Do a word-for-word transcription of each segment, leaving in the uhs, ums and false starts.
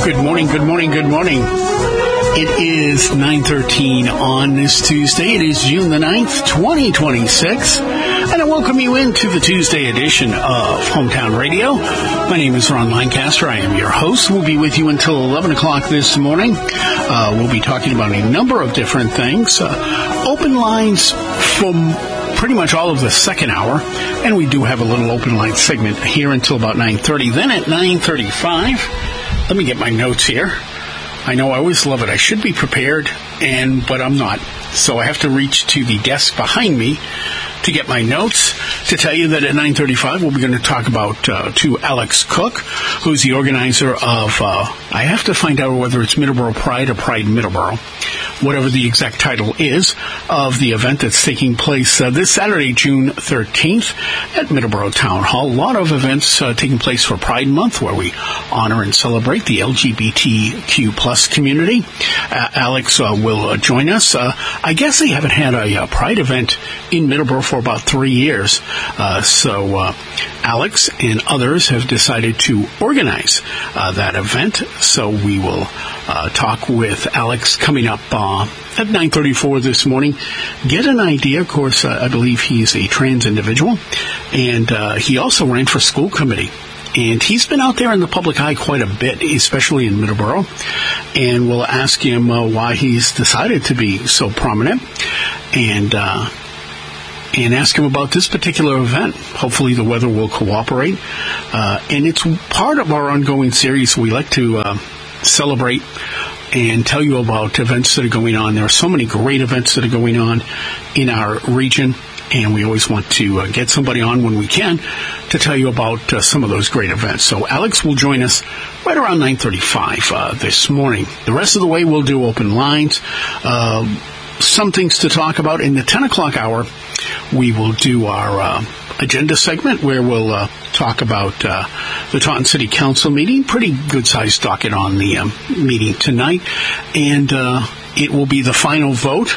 Good morning, good morning, good morning. It is nine thirteen on this Tuesday. It is June the ninth, twenty twenty-six. And I welcome you into the Tuesday edition of Hometown Radio. My name is Ron Lancaster. I am your host. We'll be with you until eleven o'clock this morning. Uh, we'll be talking about a number of different things. Uh, open lines from pretty much all of the second hour. And we do have a little open line segment here until about nine thirty. Then at nine thirty-five, let me get my notes here. I know I always love it. I should be prepared, and but I'm not. So I have to reach to the desk behind me to get my notes to tell you that at nine thirty-five we'll be going to talk about uh, to Alex Cook, who's the organizer of, uh, I have to find out whether it's Middleborough Pride or Pride Middleborough, whatever the exact title is, of the event that's taking place uh, this Saturday, June thirteenth at Middleborough Town Hall. A lot of events uh, taking place for Pride Month, where we honor and celebrate the L G B T Q plus community. Uh, Alex uh, will uh, join us. Uh, I guess they haven't had a uh, Pride event in Middleborough for about three years. Uh, so uh, Alex and others have decided to organize uh, that event. So we will uh, talk with Alex coming up uh, at nine thirty-four this morning. Get an idea. Of course, uh, I believe he's a trans individual, and uh, he also ran for school committee. And he's been out there in the public eye quite a bit, especially in Middleborough. And we'll ask him uh, why he's decided to be so prominent, and uh, and ask him about this particular event. Hopefully the weather will cooperate. Uh, and it's part of our ongoing series. We like to uh, celebrate and tell you about events that are going on. There are so many great events that are going on in our region. And we always want to uh, get somebody on when we can to tell you about uh, some of those great events. So Alex will join us right around nine thirty-five uh, this morning. The rest of the way, we'll do open lines. Uh, some things to talk about. In the ten o'clock hour, we will do our uh, agenda segment, where we'll uh, talk about uh, the Taunton City Council meeting. Pretty good-sized docket on the um, meeting tonight. And uh, it will be the final vote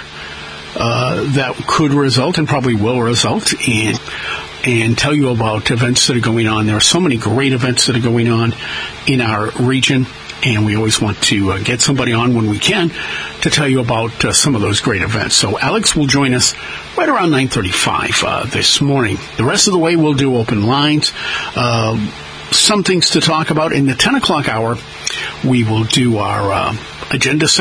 Uh, that could result, and probably will result, in, and tell you about events that are going on. There are so many great events that are going on in our region, and we always want to uh, get somebody on when we can to tell you about uh, some of those great events. So Alex will join us right around nine thirty-five uh, this morning. The rest of the way, we'll do open lines. Uh, some things to talk about. In the ten o'clock hour, we will do our uh, agenda